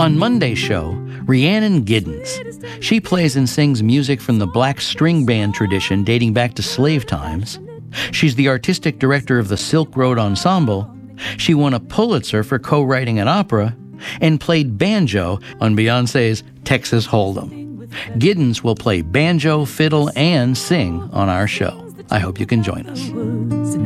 On Monday's show, Rhiannon Giddens. She plays and sings music from the black string band tradition dating back to slave times. She's the artistic director of the Silk Road Ensemble. She won a Pulitzer for co-writing an opera and played banjo on Beyoncé's Texas Hold'em. Giddens will play banjo, fiddle, and sing on our show. I hope you can join us.